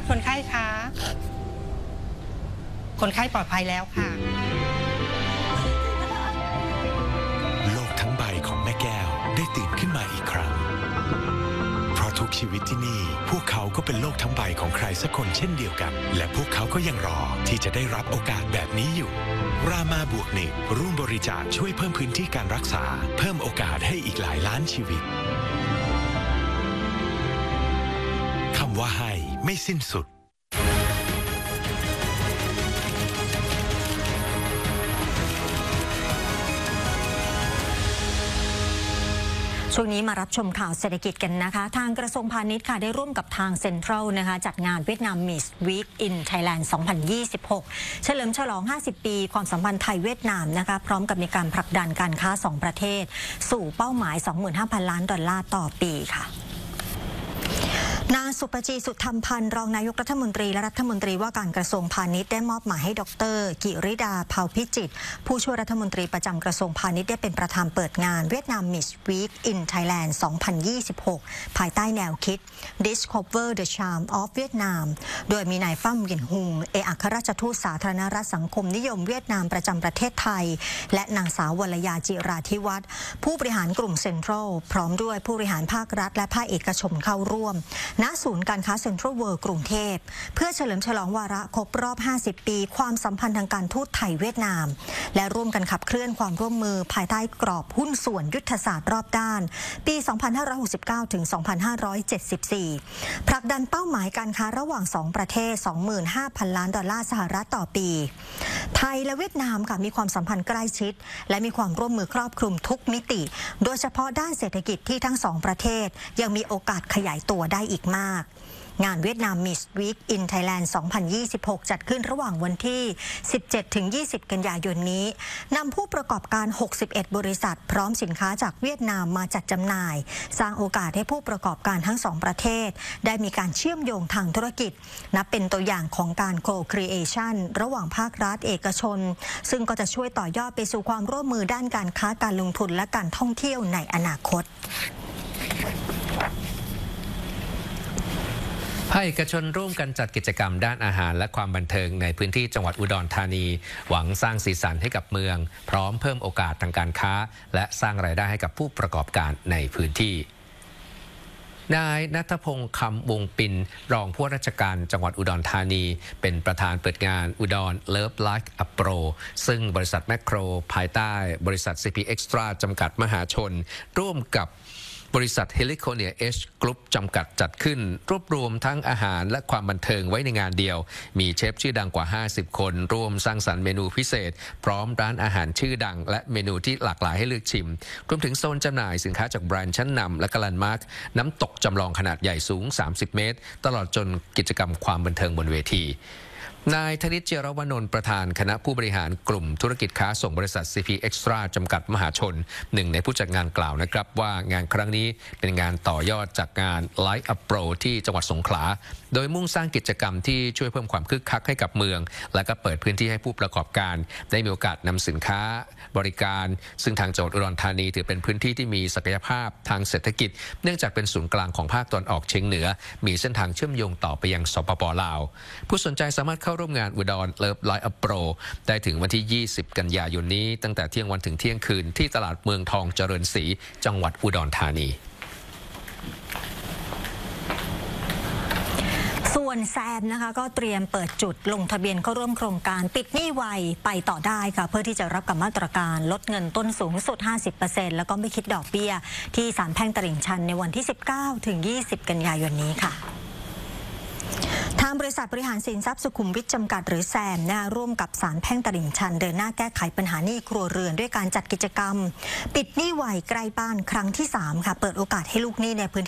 คนไข้คะคนไข้ปลอดภัยแล้วค่ะโลกทั้งใบของแม่แก้วได้ตื่นขึ้นมาอีกครั้งเพราะทุกชีวิตที่นี่พวกเขาก็เป็นโลกทั้งใบของใครสักคนเช่นเดียวกันและพวกเขาก็ยังรอที่จะได้รับโอกาสแบบนี้อยู่รามาบวก1ร่วมบริจาคช่วยเพิ่มพื้นที่การรักษาเพิ่มโอกาสให้อีกหลายล้านชีวิตคำว่าให้ไม่สิ้นสุดช่วงนี้มารับชมข่าวเศรษฐกิจกันนะคะทางกระทรวงพาณิชย์ค่ะได้ร่วมกับทางเซ็นทรัลนะคะจัดงานเวียดนามมิสวีคอินไทยแลนด์ 2026 เฉลิมฉลอง 50 ปีความสัมพันธ์ไทยเวียดนามนะคะพร้อมกับมีการผลักดันการค้า 2 ประเทศสู่เป้าหมาย 25,000 ล้านดอลลาร์ต่อปีค่ะนางสุปจีสุธรรมพันธ์รองนายกรัฐมนตรีและรัฐมนตรีว่าการกระทรวงพาณิชย์ได้มอบหมายให้ดร.กิริดาเผ่าพิจิตรผู้ช่วยรัฐมนตรีประจำกระทรวงพาณิชย์ได้เป็นประธานเปิดงานเวียดนามมิสวีคอินไทยแลนด์ 2026 ภายใต้แนวคิด Discover the Charm of Vietnam โดยมีนายฟั่มหยินฮุงเอกอัครราชทูตสาธารณรัฐสังคมนิยมเวียดนามประจำประเทศไทยและนางสาววรยาจิราธิวัฒน์ผู้บริหารกลุ่มเซ็นทรัลพร้อมด้วยผู้บริหารภาครัฐและภาคเอกชนเข้าร่วมณศูนย์การค้าเซ็นทรัลเวิลด์กรุงเทพเพื่อเฉลิมฉลองวาระครบรอบ 50 ปีความสัมพันธ์ทางการทูตไทยเวียดนามและร่วมกันขับเคลื่อนความร่วมมือภายใต้กรอบหุ้นส่วนยุทธศาสตร์รอบด้านปี 2569 ถึง 2574 ผลักดันเป้าหมายการค้าระหว่าง 2 ประเทศ 25,000 ล้านดอลลาร์สหรัฐต่อปีไทยและเวียดนามค่ะมีความสัมพันธ์ใกล้ชิดและมีความร่วมมือครอบคลุมทุกมิติโดยเฉพาะด้านเศรษฐกิจที่ทั้ง 2 ประเทศยังมีโอกาสขยายตัวได้อีกมากงานเวียดนามมิสวีคอินไทยแลนด์ 2026 จัดขึ้นระหว่างวันที่ 17-20 กันยายนนี้นำผู้ประกอบการ 61 บริษัทพร้อมสินค้าจากเวียดนามมาจัดจำหน่ายสร้างโอกาสให้ผู้ประกอบการทั้ง 2 ประเทศได้มีการเชื่อมโยงทางธุรกิจนับเป็นตัวอย่างของการ co-creation ระหว่างภาครัฐเอกชนซึ่งก็จะช่วยต่อยอดไปสู่ความร่วมมือด้านการค้าการลงทุนและการท่องเที่ยวในอนาคตภาคเอกชนร่วมกันจัดกิจกรรมด้านอาหารและความบันเทิงในพื้นที่จังหวัดอุดรธานีหวังสร้างสีสันให้กับเมืองพร้อมเพิ่มโอกาสทางการค้าและสร้างรายได้ให้กับผู้ประกอบการในพื้นที่นายณัฐพงษ์คำวงปินรองผู้ว่าราชการจังหวัดอุดรธานีเป็นประธานเปิดงานอุดร Love Like a Pro ซึ่งบริษัทแมคโครภายใต้บริษัท CP Extra จำกัดมหาชนร่วมกับบริษัท Heliconia H Group จำกัดจัดขึ้นรวบรวมทั้งอาหารและความบันเทิงไว้ในงานเดียวมีเชฟชื่อดังกว่า50คนร่วมสร้างสรรค์เมนูพิเศษพร้อมร้านอาหารชื่อดังและเมนูที่หลากหลายให้เลือกชิมรวมถึงโซนจำหน่ายสินค้าจากแบรนด์ชั้นนำและการันมาร์คน้ำตกจำลองขนาดใหญ่สูง30 เมตรตลอดจนกิจกรรมความบันเทิงบนเวทีนายธนิต เจยรวนนท์ประธานคณะผู้บริหารกลุ่มธุรกิจค้าส่งบริษัท CP Extra จำกัดมหาชนหนึ่งในผู้จัดงานกล่าวนะครับว่างานครั้งนี้เป็นงานต่อยอดจากงาน Like a Pro ที่จังหวัดสงขลาโดยมุ่งสร้างกิจกรรมที่ช่วยเพิ่มความคึกคักให้กับเมืองและก็เปิดพื้นที่ให้ผู้ประกอบการได้มีโอกาสนำสินค้าบริการซึ่งทางจังหวัดอุดรธานีถือเป็นพื้นที่ที่มีศักยภาพทางเศรษฐกิจเนื่องจากเป็นศูนย์กลางของภาคตะวันออกเฉียงเหนือมีเส้นทางเชื่อมโยงต่อไปยังสปป.ลาวผู้สนใจสามารถเข้าร่วมงานอุดร Love Like a Pro ได้ถึงวันที่ 20 กันยายนนี้ตั้งแต่เที่ยงวันถึงเที่ยงคืนที่ตลาดเมืองทองเจริญศรีจังหวัดอุดรธานีส่วนแซมนะคะก็เตรียมเปิดจุดลงทะเบียนเข้าร่วมโครงการปิดหนี้ไวไปต่อได้ค่ะเพื่อที่จะรับกับมาตรการลดเงินต้นสูงสุด 50% แล้วก็ไม่คิดดอกเบี้ยที่ศาลแพ่งตลิ่งชันในวันที่ 19 ถึง 20 กันยายนนี้ค่ะทางบริษัทบริหารสินทรัพย์สุขุมวิทจำกัดหรือแซมร่วมกับศาลแพ่งตลิ่งชันเดินหน้าแก้ไขปัญหาหนี้ครัวเรือนด้วยการจัดกิจกรรมปิดหนี้ไวใกล้บ้านครั้งที่ 3 ค่ะเปิดโอกาสให้ลูกหนี้ในพื้น